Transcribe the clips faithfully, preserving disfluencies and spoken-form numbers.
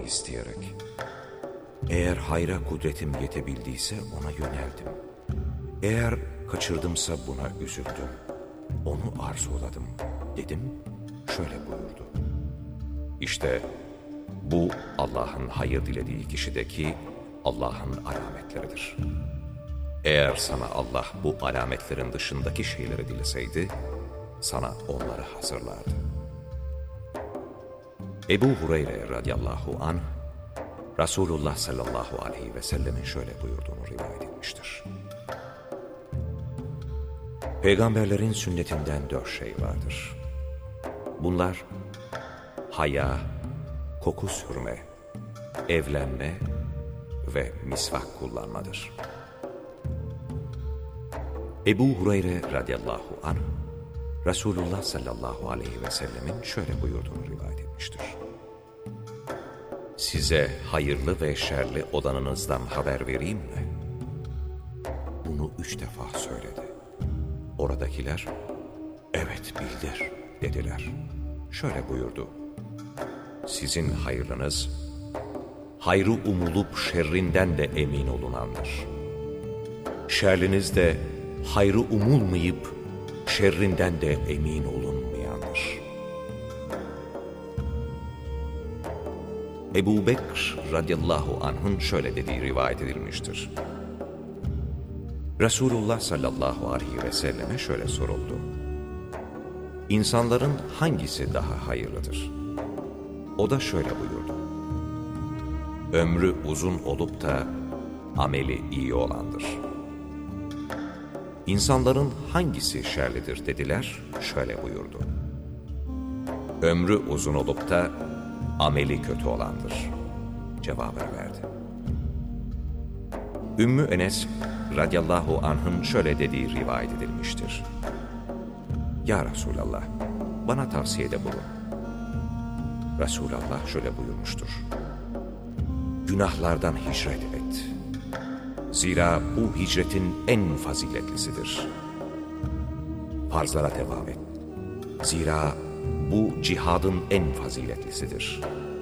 isteyerek. Eğer hayra kudretim yetebildiyse ona yöneldim. Eğer kaçırdımsa buna üzüldüm. Onu arzuladım dedim, şöyle buyurdu. İşte bu Allah'ın hayır dilediği kişideki Allah'ın alametleridir. Eğer sana Allah bu alametlerin dışındaki şeyleri dileseydi, sana onları hazırlardı. Ebu Hureyre radıyallahu anh, Resulullah sallallahu aleyhi ve sellemin şöyle buyurduğunu rivayet etmiştir. Peygamberlerin sünnetinden dört şey vardır. Bunlar, haya, koku sürme, evlenme ve misvak kullanmadır. Ebu Hureyre radıyallahu anh, Resulullah sallallahu aleyhi ve sellemin şöyle buyurduğunu rivayet etmiştir. Size hayırlı ve şerli olanınızdan haber vereyim mi? Bunu üç defa söyledi. Oradakiler, evet bildir dediler. Şöyle buyurdu. Sizin hayırlınız, hayrı umulup şerrinden de emin olunandır. Şerliniz de hayrı umulmayıp şerrinden de emin olunmayandır. Ebu Bekr radıyallahu anh'ın şöyle dediği rivayet edilmiştir. Resulullah sallallahu aleyhi ve selleme şöyle soruldu. İnsanların hangisi daha hayırlıdır? O da şöyle buyurdu. Ömrü uzun olup da ameli iyi olandır. İnsanların hangisi şerlidir dediler, şöyle buyurdu. Ömrü uzun olup da ameli kötü olandır cevabını verdi. Ümmü Enes radıyallahu anh'ın şöyle dediği rivayet edilmiştir. Ya Resulallah, bana tavsiyede bulun. Resulullah şöyle buyurmuştur. Günahlardan hicret et. Zira bu hicretin en faziletlisidir. Farzlara devam et. Zira bu cihadın en faziletlisidir.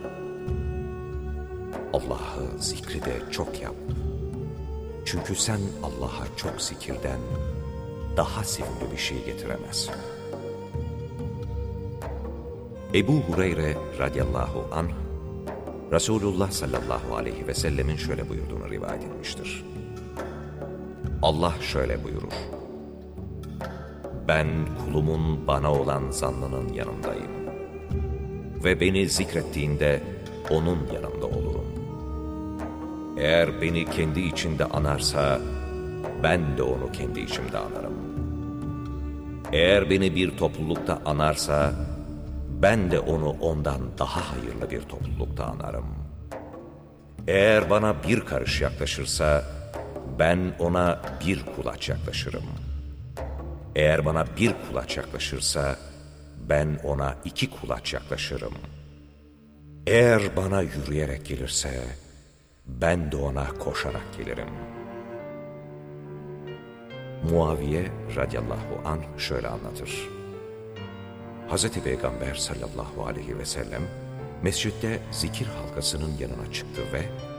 Allah'ı zikri de çok yap. Çünkü sen Allah'a çok zikirden daha sevimli bir şey getiremezsin. Ebu Hureyre radıyallahu anh, Resulullah sallallahu aleyhi ve sellemin şöyle buyurduğunu rivayet etmiştir. Allah şöyle buyurur. Ben kulumun bana olan zannının yanındayım. Ve beni zikrettiğinde onun yanında olurum. Eğer beni kendi içinde anarsa, ben de onu kendi içimde anarım. Eğer beni bir toplulukta anarsa, ben de onu ondan daha hayırlı bir toplulukta anarım. Eğer bana bir karış yaklaşırsa, ben ona bir kulaç yaklaşırım. Eğer bana bir kulaç yaklaşırsa, ben ona iki kulaç yaklaşırım. Eğer bana yürüyerek gelirse, ben de ona koşarak gelirim. Muaviye radıyallahu anh şöyle anlatır. Hazreti Peygamber sallallahu aleyhi ve sellem mescitte zikir halkasının yanına çıktı ve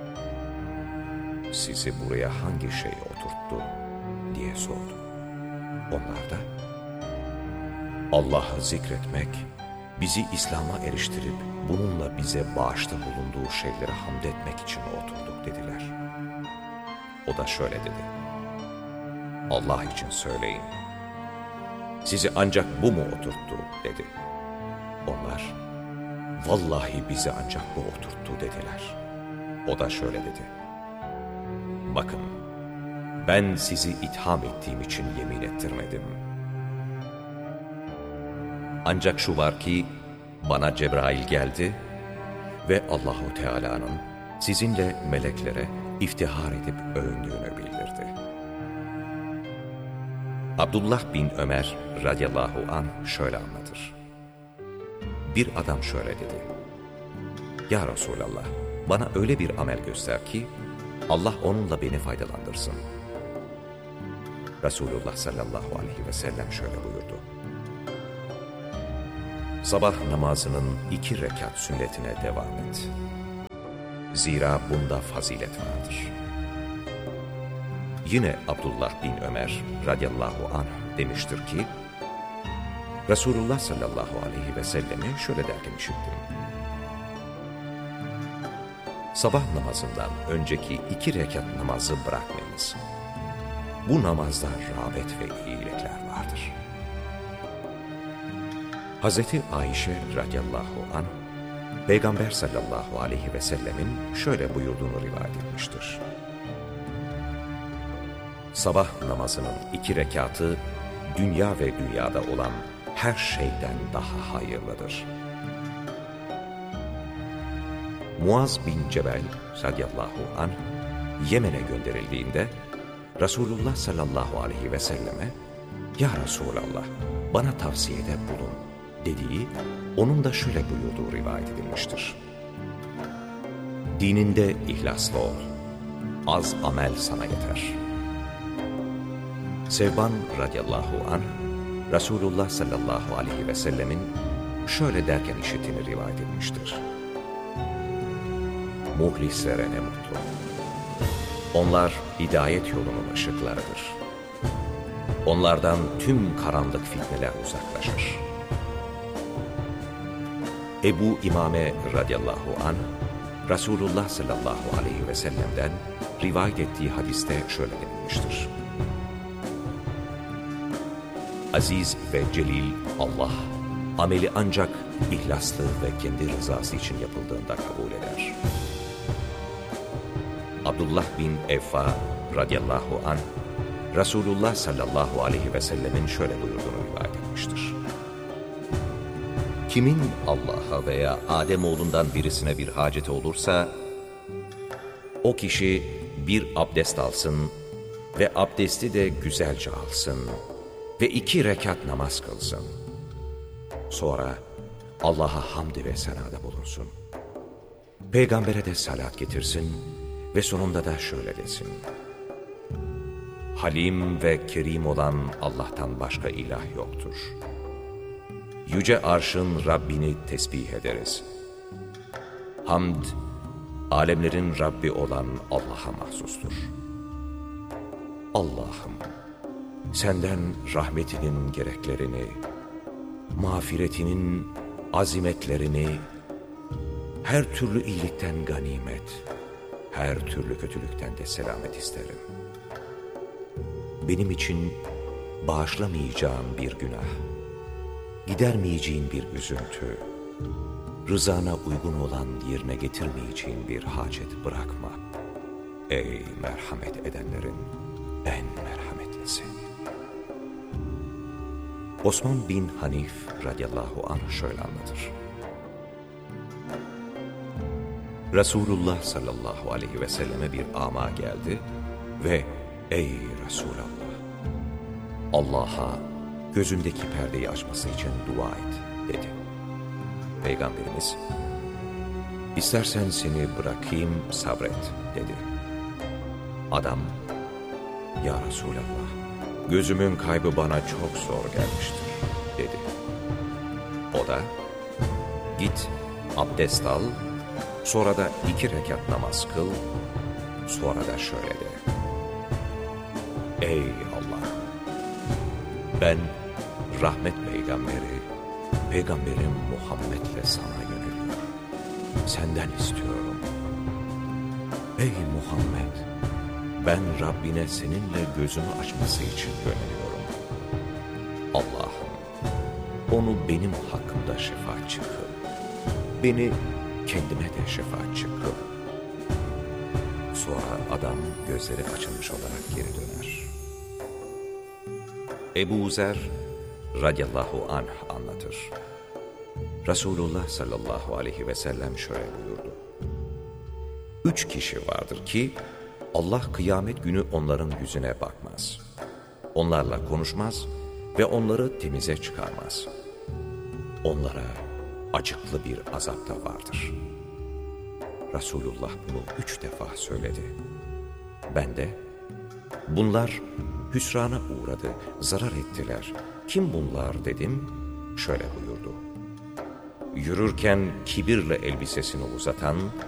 sizi buraya hangi şey oturttu diye sordu. Onlar da Allah'ı zikretmek, bizi İslam'a eriştirip bununla bize bağışta bulunduğu şeylere hamd etmek için oturduk dediler. O da şöyle dedi. Allah için söyleyin. Sizi ancak bu mu oturttu dedi. Onlar, vallahi bizi ancak bu oturttu dediler. O da şöyle dedi. Bakın, ben sizi itham ettiğim için yemin ettirmedim. Ancak şu var ki, bana Cebrail geldi ve Allahu Teala'nın sizinle meleklere iftihar edip övündüğünü bildirdi. Abdullah bin Ömer radıyallahu anh şöyle anlatır. Bir adam şöyle dedi. Ya Resulallah, bana öyle bir amel göster ki Allah onunla beni faydalandırsın. Resulullah sallallahu aleyhi ve sellem şöyle buyurdu. Sabah namazının iki rekat sünnetine devam et. Zira bunda fazilet vardır. Yine Abdullah bin Ömer radıyallahu anh demiştir ki, Resulullah sallallahu aleyhi ve sellemi şöyle derken işittim. Sabah namazından önceki iki rekat namazı bırakmayınız. Bu namazda rağbet ve iyilikler vardır. Hazreti Ayşe radıyallahu anh, Peygamber sallallahu aleyhi ve sellemin şöyle buyurduğunu rivayet etmiştir. Sabah namazının iki rekatı, dünya ve dünyada olan her şeyden daha hayırlıdır. Muaz bin Cebel radıyallahu anh, Yemen'e gönderildiğinde, Resulullah sallallahu aleyhi ve selleme, "Ya Resulallah, bana tavsiyede bulun" dediği, onun da şöyle buyurduğu rivayet edilmiştir. Dininde ihlaslı ol, az amel sana yeter. Sevban radıyallahu anh, Resulullah sallallahu aleyhi ve sellemin şöyle derken işittiğini rivayet etmiştir. Muhlislere ne mutlu. Onlar hidayet yolunun ışıklarıdır. Onlardan tüm karanlık fitneler uzaklaşır. Ebu İmame radıyallahu anh, Resulullah sallallahu aleyhi ve sellem'den rivayet ettiği hadiste şöyle denilmiştir. Aziz ve celil Allah, ameli ancak ihlaslı ve kendi rızası için yapıldığında kabul eder. Abdullah bin Evfa radıyallahu anh, Resulullah sallallahu aleyhi ve sellemin şöyle buyurduğunu rivayet etmiştir. Kimin Allah'a veya Ademoğlundan birisine bir haceti olursa, o kişi bir abdest alsın ve abdesti de güzelce alsın ve iki rekat namaz kılsın. Sonra Allah'a hamd ve senada bulunsun. Peygambere de salat getirsin ve sonunda da şöyle desin. Halim ve kerim olan Allah'tan başka ilah yoktur. Yüce arşın Rabbini tesbih ederiz. Hamd, alemlerin Rabbi olan Allah'a mahsustur. Allah'ım, senden rahmetinin gereklerini, mağfiretinin azimetlerini, her türlü iyilikten ganimet, her türlü kötülükten de selamet isterim. Benim için bağışlamayacağın bir günah, gidermeyeceğin bir üzüntü, rızana uygun olan yerine getirmeyeceğin bir hacet bırakma. Ey merhamet edenlerin en merhametlisi. Osman bin Hanif radıyallahu anh şöyle anlatır. Resulullah sallallahu aleyhi ve selleme bir ama geldi ve "Ey Resulallah, Allah'a gözündeki perdeyi açması için dua et" dedi. Peygamberimiz, "İstersen seni bırakayım, sabret" dedi. Adam, "Ya Resulallah, gözümün kaybı bana çok zor gelmiştir" dedi. O da, "Git, abdest al, sonra da iki rekat namaz kıl, sonra da şöyle de: Ey Allah! Ben rahmet peygamberi, peygamberim Muhammed'le sana yöneliyorum. Senden istiyorum. Ey Muhammed! Ben Rabbine seninle gözümü açması için yöneliyorum. Allah'ım, onu benim hakkımda şefaatçi kıl. Beni kendime de şefaatçi kıl." Sonra adam gözleri açılmış olarak geri döner. Ebu Zer radıyallahu anh anlatır. Resulullah sallallahu aleyhi ve sellem şöyle buyurdu. Üç kişi vardır ki Allah kıyamet günü onların yüzüne bakmaz. Onlarla konuşmaz ve onları temize çıkarmaz. Onlara acıklı bir azap da vardır. Resulullah bunu üç defa söyledi. Ben de, bunlar hüsrana uğradı, zarar ettiler. Kim bunlar dedim, şöyle buyurdu. Yürürken kibirle elbisesini uzatan,